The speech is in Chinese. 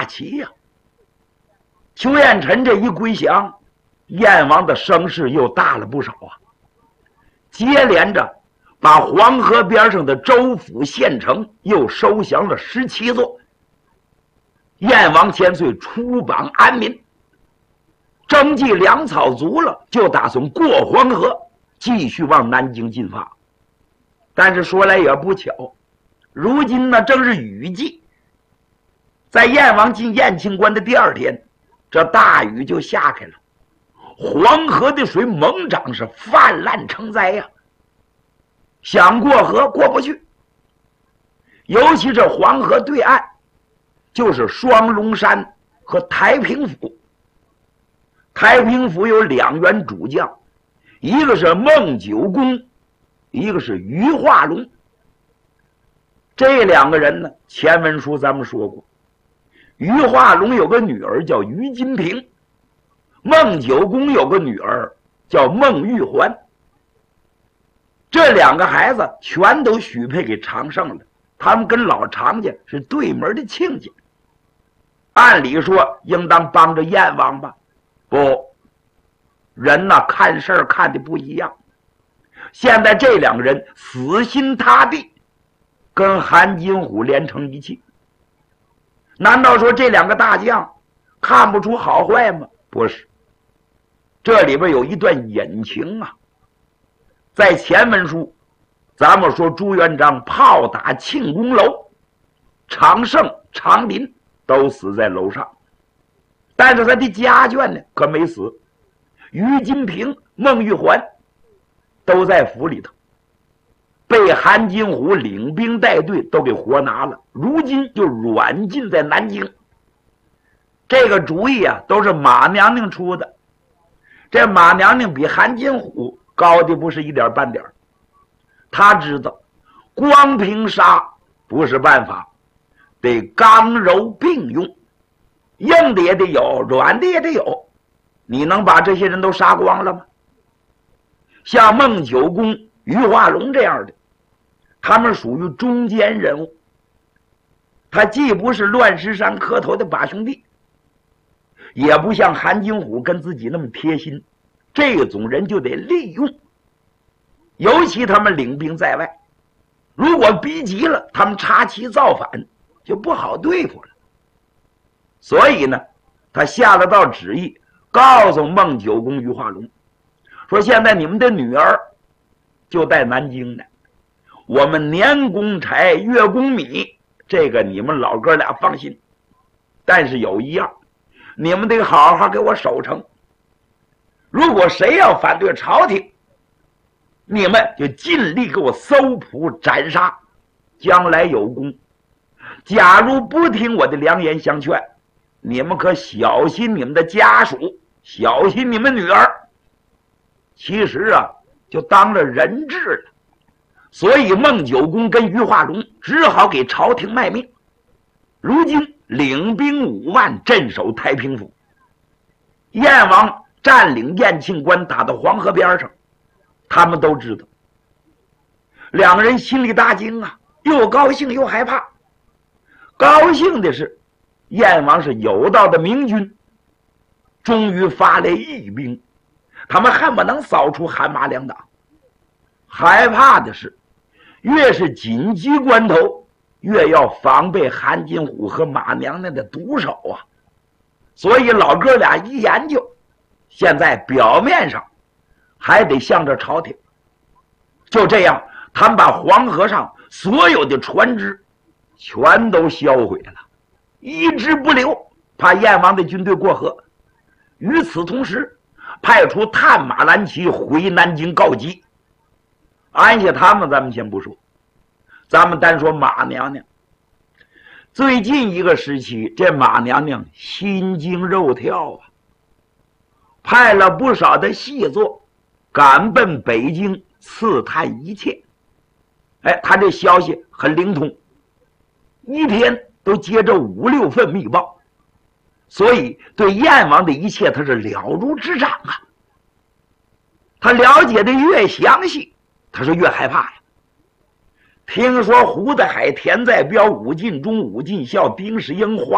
起呀。裘彦辰这一归降，燕王的声势又大了不少啊，接连着把黄河边上的州府县城又收降了17座。燕王千岁出榜安民，征集粮草足了，就打算过黄河继续往南京进发。但是说来也不巧，如今呢正是雨季，在燕王进燕庆关的第2天，这大雨就下开了，黄河的水猛涨，是泛滥成灾呀。想过河过不去，尤其这黄河对岸就是双龙山和太平府。太平府有2员主将，一个是孟九公，一个是于化龙。这2个人呢，前文书咱们说过，于化龙有个女儿叫于金平，孟九公有个女儿叫孟玉环。这2个孩子全都许配给常胜了，他们跟老常家是对门的亲家，按理说应当帮着燕王吧。不，人呐看事儿看的不一样。现在这2个人死心塌地跟韩金虎连成一气。难道说这2个大将看不出好坏吗？不是，这里边有一段隐情啊。在前文书咱们说朱元璋炮打庆功楼，常胜、常林都死在楼上，但是他的家眷呢可没死，于金平、孟玉环都在府里头，被韩金虎领兵带队都给活拿了，如今就软禁在南京。这个主意啊都是马娘娘出的，这马娘娘比韩金虎高的不是一点半点，他知道光凭杀不是办法，得刚柔并用，硬的也得有，软的也得有。你能把这些人都杀光了吗？像孟九公、于化龙这样的，他们属于中间人物，他既不是乱石山磕头的把兄弟，也不像韩金虎跟自己那么贴心，这种人就得利用。尤其他们领兵在外，如果逼急了，他们插旗造反就不好对付了。所以呢，他下了道旨意，告诉孟九公、于化龙说，现在你们的女儿就在南京呢，我们年供柴，月供米，这个你们老哥俩放心。但是有一样，你们得好好给我守城，如果谁要反对朝廷，你们就尽力给我搜捕斩杀，将来有功。假如不听我的良言相劝，你们可小心你们的家属，小心你们女儿。其实啊就当了人质了。所以孟九公跟于化龙只好给朝廷卖命，如今领兵5万镇守太平府。燕王占领燕庆关，打到黄河边上，他们都知道。2个人心里大惊啊，又高兴又害怕。高兴的是燕王是有道的明君，终于发来义兵，他们恨不能扫除韩马2党。害怕的是越是紧急关头，越要防备韩金虎和马娘娘的毒手啊。所以老哥俩一研究，现在表面上还得向着朝廷。就这样，他们把黄河上所有的船只全都销毁了，一只不留，怕燕王的军队过河。与此同时，派出探马蓝旗回南京告急。安下他们咱们先不说，咱们单说马娘娘。最近一个时期，这马娘娘心惊肉跳啊，派了不少的细作赶奔北京刺探一切。他这消息很灵通，一天都接着5、6份密报，所以对燕王的一切他是了如指掌啊。他了解的越详细，他是越害怕呀。听说胡德海、田在彪、武进忠、武进孝、丁世英、